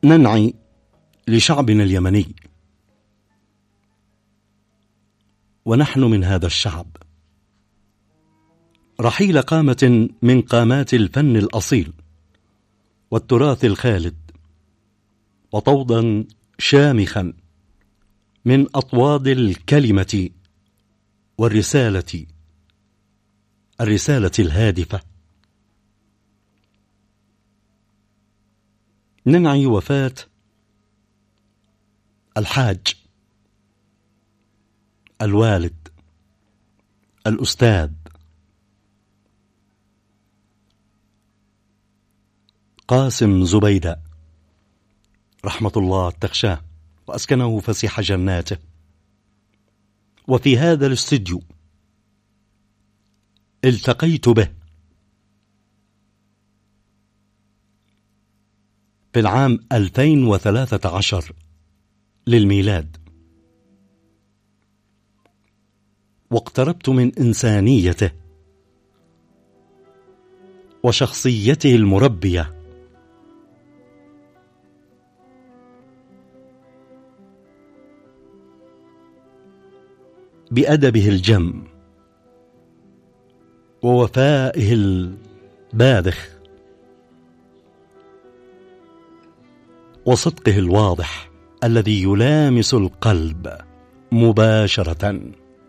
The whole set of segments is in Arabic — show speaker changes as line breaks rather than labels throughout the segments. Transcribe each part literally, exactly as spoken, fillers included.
ننعي لشعبنا اليمني، ونحن من هذا الشعب. رحيل قامة من قامات الفن الأصيل والتراث الخالد، وطوضا شامخا من أطواد الكلمة والرسالة، الرسالة الهادفة. ننعي وفاة الحاج، الوالد، الأستاذ، قاسم زبيدة رحمة الله تغشاه وأسكنه فسيح جناته. وفي هذا الاستديو التقيت به في العام ألفين وثلاثة عشر للميلاد، واقتربت من إنسانيته وشخصيته المربية، بأدبه الجم ووفائه الباذخ وصدقه الواضح الذي يلامس القلب مباشرة.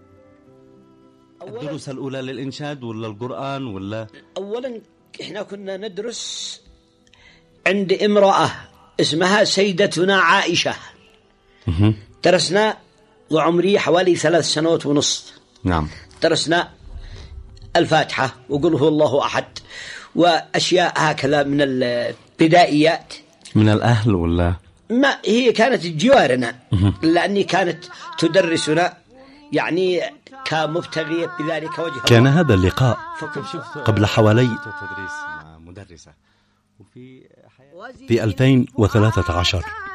الدروس الأولى للإنشاد ولا القرآن ولا؟
أولا إحنا كنا ندرس عند امرأة اسمها سيدتنا عائشة. درسنا وعمري حوالي ثلاث سنوات ونصف.
نعم.
درسنا الفاتحة وقل هو الله أحد وأشياء هكذا من البدائيات.
من الأهل ولا؟
ما هي كانت جوارنا، لأني كانت تدرسنا يعني كمبتغية بذلك وجه.
كان هذا اللقاء قبل حوالي في ألفين وثلاثة عشر.